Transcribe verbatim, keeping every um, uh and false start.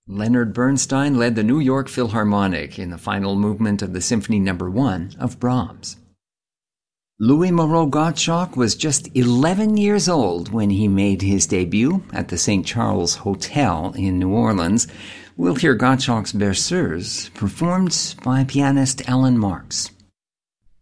Leonard Bernstein led the New York Philharmonic in the final movement of the Symphony Number One of Brahms. Louis Moreau Gottschalk was just eleven years old when he made his debut at the Saint Charles Hotel in New Orleans. We'll hear Gottschalk's Berceuse performed by pianist Alan Marks.